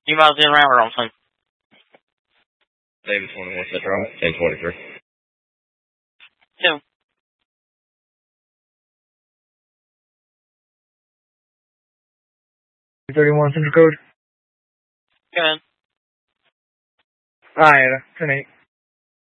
You miles in around or on time? David 21 Central, 1023. 2. 31 Central Code. Go ahead. Alright, 10-8.